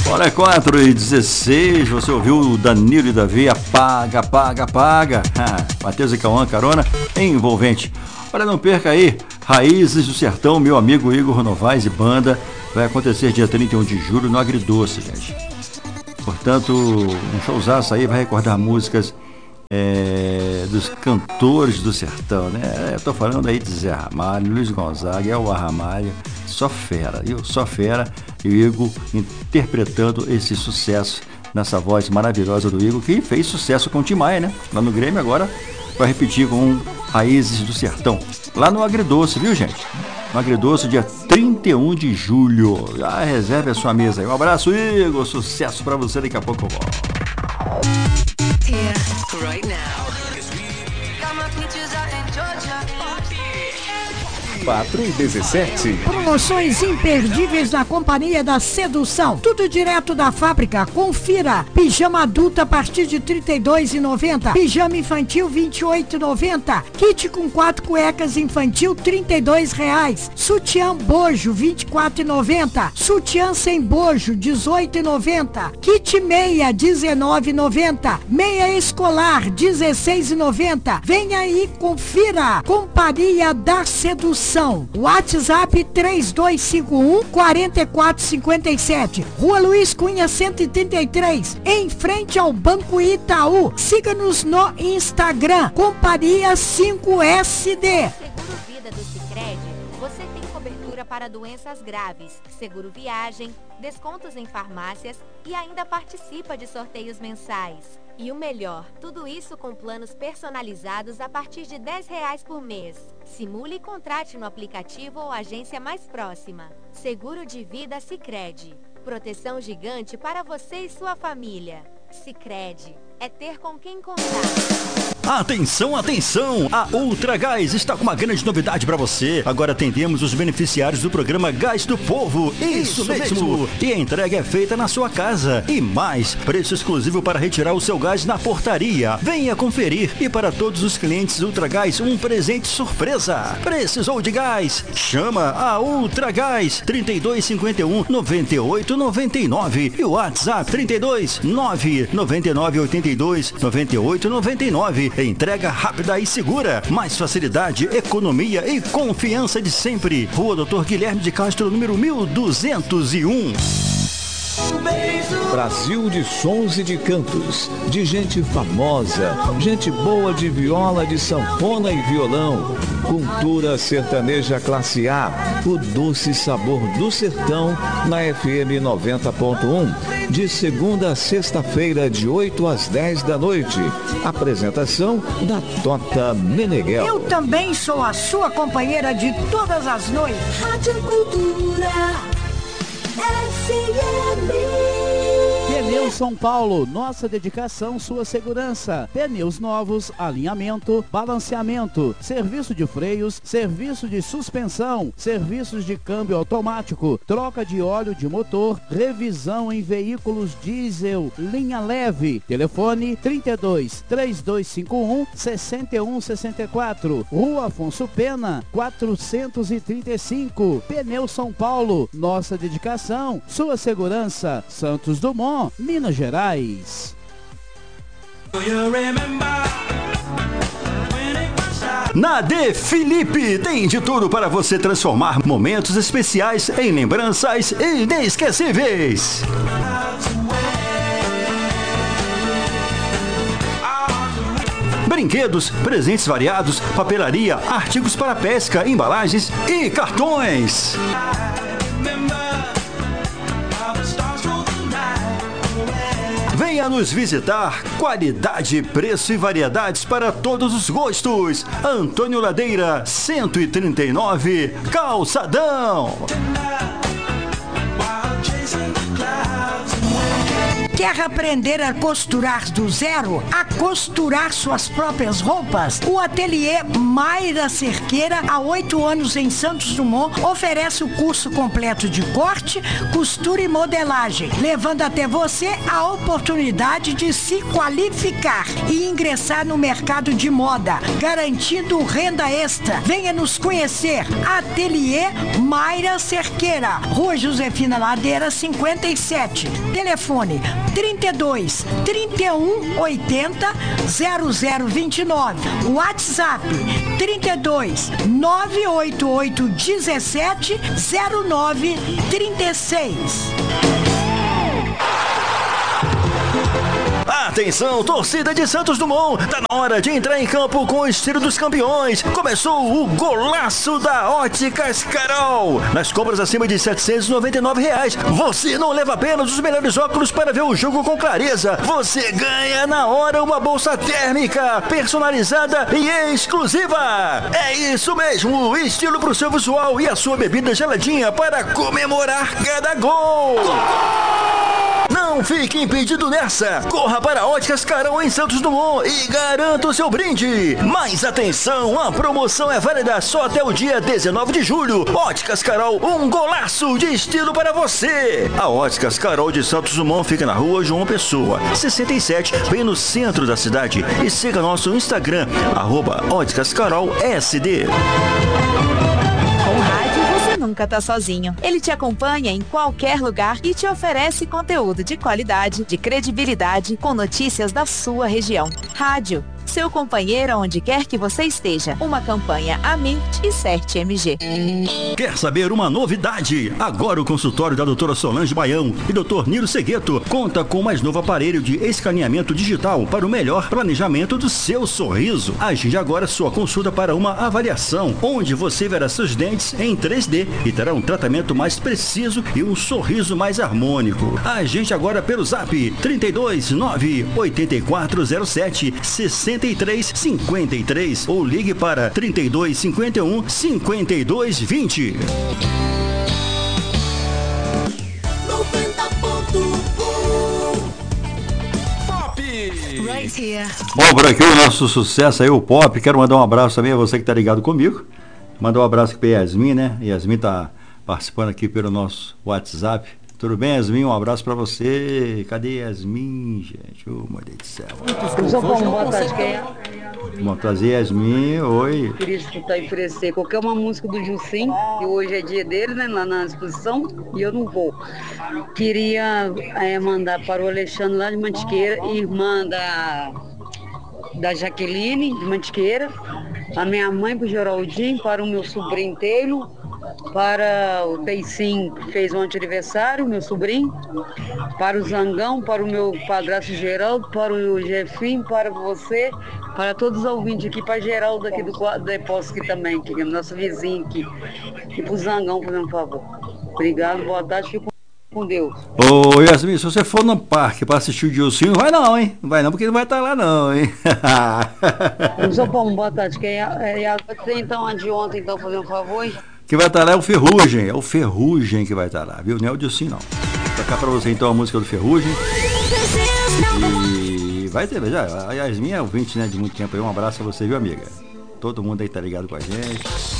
Olha, 4h16, você ouviu o Danilo e Davi, apaga, apaga, apaga. Matheus e Cauã, carona envolvente. Olha, não perca aí, Raízes do Sertão, meu amigo Igor Novaes e banda. Vai acontecer dia 31 de julho no Agridoce, gente. Portanto, um showzaço aí, vai recordar músicas dos cantores do sertão, né? Eu tô falando aí de Zé Ramalho, Luiz Gonzaga, Elba Ramalho, só fera, viu? Só fera. E o Igor interpretando esse sucesso nessa voz maravilhosa do Igor, que fez sucesso com o Tim Maia, né? Lá no Grêmio, agora vai repetir com Raízes do Sertão, lá no Agridoce, viu, gente? No Agridoce, dia 31 de julho. Já reserve a sua mesa aí. Um abraço, Igor. Sucesso pra você. Daqui a pouco eu volto. Right now. 4h17. Promoções imperdíveis na Companhia da Sedução. Tudo direto da fábrica. Confira. Pijama adulto a partir de R$ 32,90. Pijama infantil R$ 28,90. Kit com 4 cuecas infantil R$ 32,00. Sutiã bojo R$ 24,90. Sutiã sem bojo R$ 18,90. Kit meia R$ 19,90. Meia escolar R$ 16,90. Venha aí, confira. Companhia da Sedução. WhatsApp 3251-4457. Rua Luiz Cunha 133, em frente ao Banco Itaú. Siga-nos no Instagram, Companhia 5SD. Seguro Vida do Sicredi, você tem cobertura para doenças graves, seguro viagem, descontos em farmácias e ainda participa de sorteios mensais. E o melhor, tudo isso com planos personalizados a partir de R$ 10 por mês. Simule e contrate no aplicativo ou agência mais próxima. Seguro de Vida Sicredi. Proteção gigante para você e sua família. Sicredi. É ter com quem contar. Atenção, atenção! A Ultragás está com uma grande novidade para você. Agora atendemos os beneficiários do programa Gás do Povo. Isso mesmo! E a entrega é feita na sua casa. E mais, preço exclusivo para retirar o seu gás na portaria. Venha conferir. E para todos os clientes Ultragás, um presente surpresa. Precisou de gás? Chama a Ultragás 3251-9899 e o WhatsApp 32-999-82-9899. Entrega rápida e segura. Mais facilidade, economia e confiança de sempre. Rua Doutor Guilherme de Castro, número 1201. Brasil de sons e de cantos, de gente famosa, gente boa de viola, de sanfona e violão. Cultura sertaneja classe A, o doce sabor do sertão na FM 90.1, de segunda a sexta-feira, de 8 às 10 da noite. Apresentação da Tota Meneghel. Eu também sou a sua companheira de todas as noites. Rádio Cultura FM. Pneus São Paulo, nossa dedicação, sua segurança. Pneus novos, alinhamento, balanceamento, serviço de freios, serviço de suspensão, serviços de câmbio automático, troca de óleo de motor, revisão em veículos diesel, linha leve. Telefone 32-3251-6164. Rua Afonso Pena, 435. Pneus São Paulo, nossa dedicação, sua segurança. Santos Dumont, Minas Gerais. Na De Felipe tem de tudo para você transformar momentos especiais em lembranças inesquecíveis. Brinquedos, presentes variados, papelaria, artigos para pesca, embalagens e cartões. Venha nos visitar. Qualidade, preço e variedades para todos os gostos. Antônio Ladeira, 139, Calçadão. Quer aprender a costurar do zero? A costurar suas próprias roupas? O ateliê Mayra Cerqueira, há 8 anos em Santos Dumont, oferece o curso completo de corte, costura e modelagem, levando até você a oportunidade de se qualificar e ingressar no mercado de moda, garantindo renda extra. Venha nos conhecer. Ateliê Mayra Cerqueira, Rua Josefina Ladeira, 57. Telefone 32 31 80 0029. WhatsApp 32 988 17 09 36. Atenção, torcida de Santos Dumont, tá na hora de entrar em campo com o estilo dos campeões. Começou o golaço da Óticas Carol. Nas compras acima de R$ 799, você não leva apenas os melhores óculos para ver o jogo com clareza. Você ganha na hora uma bolsa térmica, personalizada e exclusiva. É isso mesmo, estilo pro seu visual e a sua bebida geladinha para comemorar cada gol. Não fique impedido nessa. Corra para Óticas Carol em Santos Dumont e garanta o seu brinde. Mas atenção, a promoção é válida só até o dia 19 de julho. Óticas Carol, um golaço de estilo para você. A Óticas Carol de Santos Dumont fica na Rua João Pessoa, 67, bem no centro da cidade. E siga nosso Instagram, @óticascarolsd. Nunca tá sozinho. Ele te acompanha em qualquer lugar e te oferece conteúdo de qualidade, de credibilidade, com notícias da sua região. Rádio, seu companheiro onde quer que você esteja. Uma campanha Amit e CERT-MG. Quer saber uma novidade? Agora o consultório da doutora Solange Baião e doutor Nilo Segueto conta com o mais novo aparelho de escaneamento digital para o melhor planejamento do seu sorriso. Agende agora sua consulta para uma avaliação, onde você verá seus dentes em 3D e terá um tratamento mais preciso e um sorriso mais harmônico. Agende agora pelo Zap 32 98407 6353 ou ligue para 3251 5220. 90.1 Pop! Right here. Bom, por aqui o nosso sucesso aí, o Pop. Quero mandar um abraço também a você que tá ligado comigo. Mandar um abraço aqui pra Yasmin, né? Yasmin tá participando aqui pelo nosso WhatsApp. Tudo bem, Yasmin? Um abraço pra você. Cadê Yasmin, gente? Ô, meu Deus do céu. Vou trazer Yasmin. Oi. Queria escutar e oferecer qualquer uma música do Gilcim, que hoje é dia dele, né? Lá na exposição, e eu não vou. Queria mandar para o Alexandre lá de Mantiqueira, irmã da Jaqueline de Mantiqueira, a minha mãe para o Geraldinho, para o meu sobrinho Teilo, para o Teicim, que fez ontem aniversário, meu sobrinho, para o Zangão, para o meu padrasto Geraldo, para o Jefinho, para você, para todos os ouvintes aqui, para Geraldo aqui do depósito aqui também, que é nosso vizinho aqui, e para o Zangão, por um favor. Obrigado, boa tarde, fico com Deus. Ô, Yasmin, se você for no parque para assistir o Dilcinho, não vai não, hein? Não vai não, porque não vai estar lá não, hein? Boa tarde, quem então a de ontem, então, fazer um favor, hein? Que vai estar lá é o Ferrugem. É o Ferrugem que vai estar lá, viu? Não é o Dilcinho, não. Vou tocar pra você então a música do Ferrugem. E vai ter, já. A Yasmin é ouvinte, né, de muito tempo aí. Um abraço a você, viu, amiga? Todo mundo aí tá ligado com a gente.